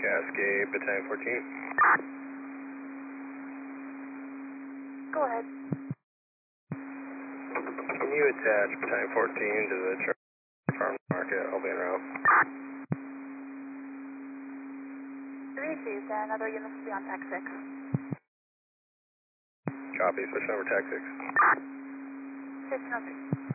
Cascade, Battalion 14. Go ahead. Can you attach Battalion 14 to the farm market? I'll be en route. 3 sees that. Another unit will be on Tech 6. Copy, switch over Tech 6. 1503.